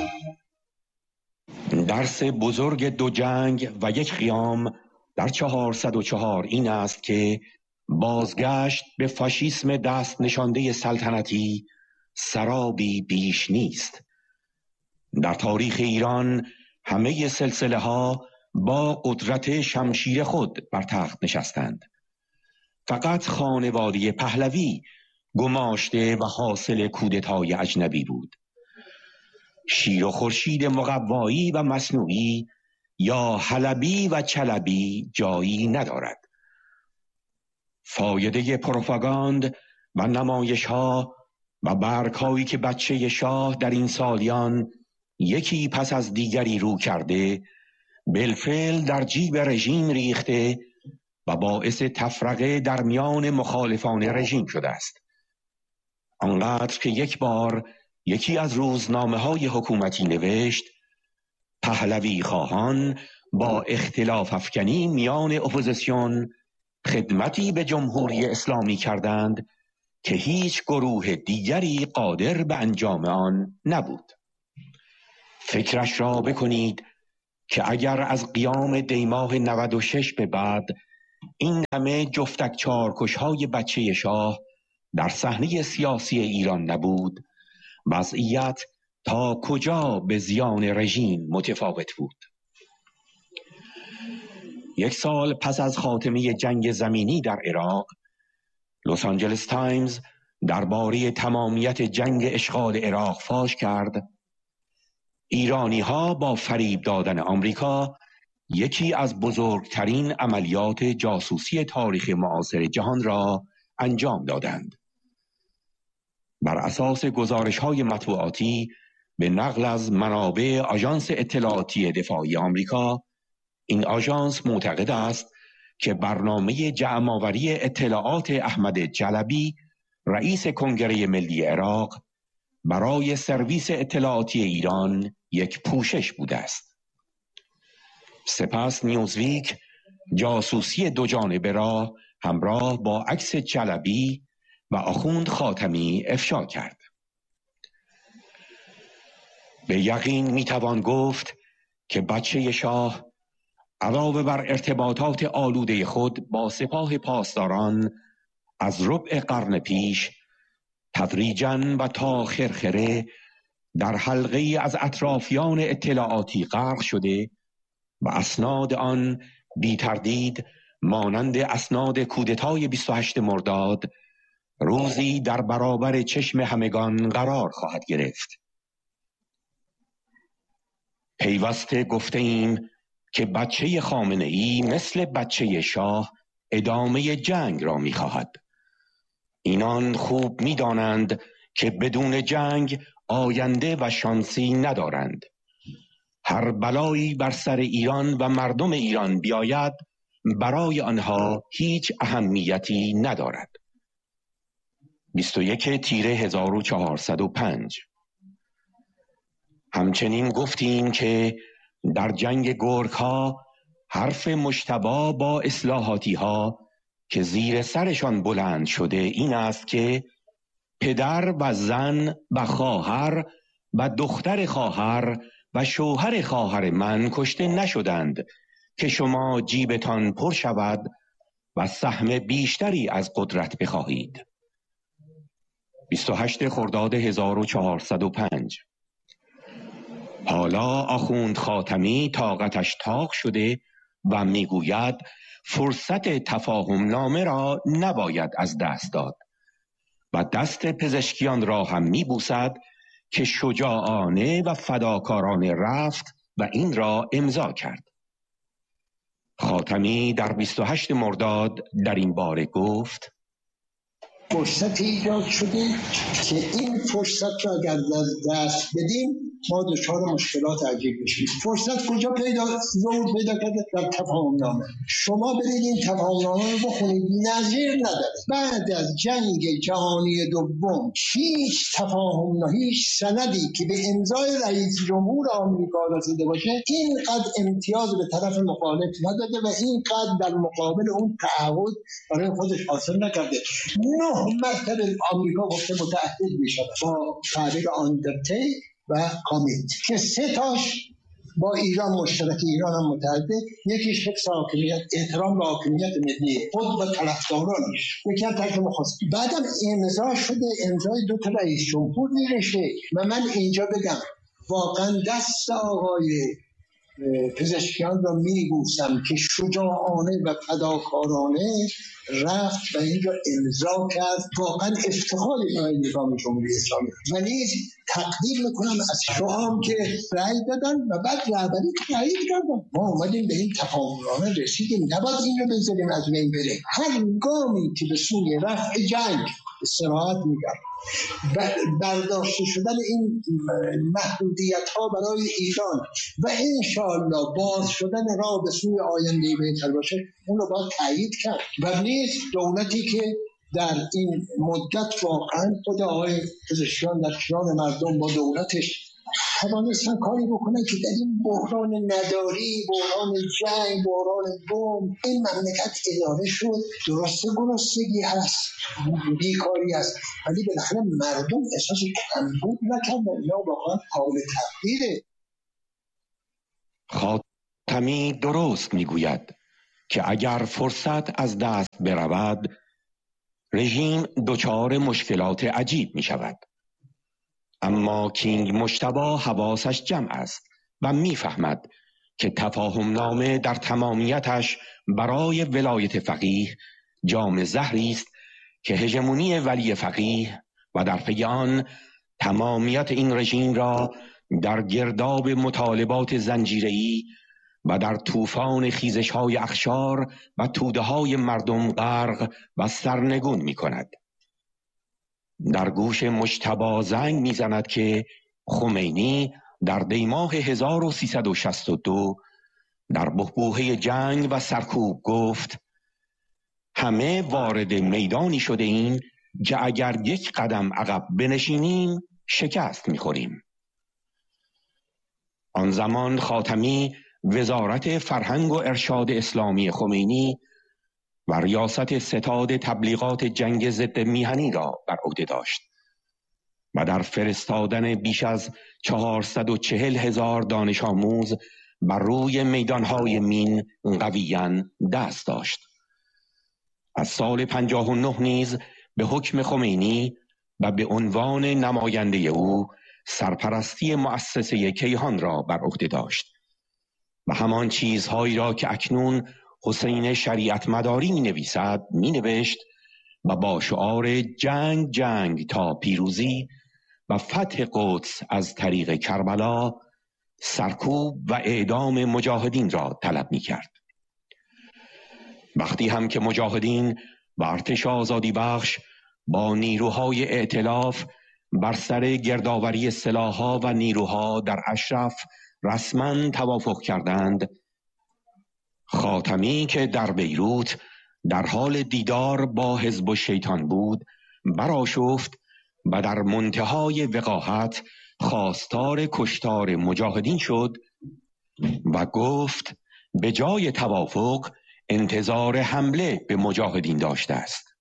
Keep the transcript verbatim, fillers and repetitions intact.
درس بزرگ دو جنگ و یک قیام در چهارصد و چهار این است که بازگشت به فاشیسم دست نشانده سلطنتی سرابی بیش نیست. در تاریخ ایران همه سلسله ها با قدرت شمشیر خود بر تخت نشستند. فقط خانواده پهلوی گماشته و حاصل کودتای اجنبی بود. شیر و خورشید مقوایی و مصنوعی یا حلبی و چلبی جایی ندارد. فایده پروپاگاند و نمایش ها و برگ هایی که بچه شاه در این سالیان یکی پس از دیگری رو کرده بالفعل در جیب رژیم ریخته و باعث تفرقه در میان مخالفان رژیم شده است. آنقدر که یک بار یکی از روزنامه های حکومتی نوشت پهلوی خواهان با اختلاف افکنی میان اپوزیسیون خدمتی به جمهوری اسلامی کردند که هیچ گروه دیگری قادر به انجام آن نبود. فکرش را بکنید که اگر از قیام دیماه نود و شش به بعد این همه جفتک چارکش های بچه شاه در صحنه سیاسی ایران نبود، وضعیت تا کجا به زیان رژیم متفاوت بود. یک سال پس از خاتمه جنگ زمینی در عراق، لس آنجلس تایمز درباره تمامیت جنگ اشغال عراق فاش کرد ایرانی ها با فریب دادن آمریکا یکی از بزرگترین عملیات جاسوسی تاریخ معاصر جهان را انجام دادند. بر اساس گزارش های مطبوعاتی به نقل از منابع آژانس اطلاعاتی دفاعی آمریکا، این آژانس معتقد است که برنامه جمع‌آوری اطلاعات احمد جلبی رئیس کنگره ملی عراق برای سرویس اطلاعاتی ایران یک پوشش بوده است. سپس نیوزویک جاسوسی دو جانبه را همراه با عکس جلبی و آخوند خاتمی افشا کرد. به یقین میتوان گفت که بچه شاه علاوه بر ارتباطات آلوده خود با سپاه پاسداران از ربع قرن پیش تدریجاً و تا خرخره در حلقه از اطرافیان اطلاعاتی غرق شده و اسناد آن بی تردید مانند اسناد کودتای بیست و هشتم مرداد روزی در برابر چشم همگان قرار خواهد گرفت. پیوسته گفته ایم که بچه خامنه ای مثل بچه شاه ادامه جنگ را می خواهد. اینان خوب می دانند که بدون جنگ آینده و شانسی ندارند. هر بلایی بر سر ایران و مردم ایران بیاید برای آنها هیچ اهمیتی ندارد. بیست و یک تیر هزار و چهارصد و پنج. همچنین گفتیم که در جنگ گرگ ها حرف مجتبی با اصلاحاتی ها که زیر سرشان بلند شده این است که پدر و زن و خواهر و دختر خواهر و شوهر خواهر من کشته نشدند که شما جیبتان پر شود و سهم بیشتری از قدرت بخواهید. بیست و هشتم خرداد هزار و چهارصد و پنج. حالا آخوند خاتمی طاقتش تاق شده و میگوید فرصت تفاهم نامه را نباید از دست داد و دست پزشکیان را هم میبوسد که شجاعانه و فداکارانه رفت و این را امضا کرد. خاتمی در بیست و هشتم مرداد در این باره گفت فرصت ایجاد شده که این فرصت را اگر دست بدیم ما دچار مشکلات عجیب میشیم. فرصت کجا پیدا ظهور پیدا کرده؟ در تفاهم نامه. شما برید این تفاهم نامه رو بخونید، نظیر نداره. بعد از جنگ جهانی دوم هیچ تفاهم نه هیچ سندی که به امضای رئیس جمهور آمریکا رسیده باشه اینقدر امتیاز به طرف مخالف نداده و اینقدر در مقابل اون تعهد برای خودش حاصل نکرده. نه مرتبه آمریکا گفته متعهد میشه با تعبیر آندرتیک و کامیت که سه تاش با ایران مشترک، ایران هم متحده. یکیش حفظ حاکمیت، احترام به حاکمیت ملی خود و طرفدارانش، یکی هم ترک مخاصم. بعدم امضا شده، امضای دو تا رئیس جمهور میرشه. و من اینجا بگم واقعا دست آقای پزشکیان را میبوسم که شجاعانه و فداکارانه رفت و اینجا امضا کرد. واقعا افتخاری برای نظام جمهوری اسلامی. و نیز تقدیر میکنم از شما که رأی دادن و بعد رهبری تایید کردن. ما اومدیم به این تفاهمنامه رسیدیم، نباید این رو بذاریم از بین بره. هر گامی که به سوی رفع جنگ استراحت میگم برداشته شدن این محدودیت ها برای ایران و انشاءالله باز شدن راه به سوی آینده بهتر باشه، اون رو باید تایید کرد. و نیز دولتی که در این مدت واقعا خود آقای پزشکیان در کنار مردم با دولتش توانستن کاری بکنن که در این بحران نداری، بحران جنگ، بحران بوم این مملکت اداره شد. درسته گرسنگی هست، بیکاری هست، ولی بالاخره مردم احساس کمبود نکردن. یا واقعا قابل تقدیره. خاتمی درست میگوید که اگر فرصت از دست برود رژیم دچار مشکلات عجیب می شود. اما کینگ مجتبی حواسش جمع است و میفهمد که تفاهم نامه در تمامیتش برای ولایت فقیه جام زهری است که هژمونی ولی فقیه و در پی آن تمامیت این رژیم را در گرداب مطالبات زنجیره‌ای و در طوفان خیزش‌های اخشار و توده‌های مردم غرق و سرنگون می‌کند. در گوش مجتبی زنگ می‌زند که خمینی در دیماه هزار و سیصد و شصت و دو در بحبوحه جنگ و سرکوب گفت همه وارد میدانی شده ایم که اگر یک قدم عقب بنشینیم شکست می‌خوریم. آن زمان خاتمی وزارت فرهنگ و ارشاد اسلامی خمینی و ریاست ستاد تبلیغات جنگ ضد میهنی را بر عهده داشت و در فرستادن بیش از چهارصد و چهل هزار دانش آموز بر روی میدانهای مین قویاً دست داشت. از سال پنجاه و نه نیز به حکم خمینی و به عنوان نماینده او سرپرستی مؤسسه کیهان را بر عهده داشت و همان چیزهایی را که اکنون حسین شریعت مداری می نویسد می نوشت و با شعار جنگ جنگ تا پیروزی و فتح قدس از طریق کربلا سرکوب و اعدام مجاهدین را طلب می کرد. وقتی هم که مجاهدین و ارتش آزادی بخش با نیروهای ائتلاف بر سر گردآوری سلاح‌ها و نیروها در اشرف رسما توافق کردند، خاتمی که در بیروت در حال دیدار با حزب الشیطان بود برآشفت و در منتهای وقاحت خواستار کشتار مجاهدین شد و گفت به جای توافق انتظار حمله به مجاهدین داشته است.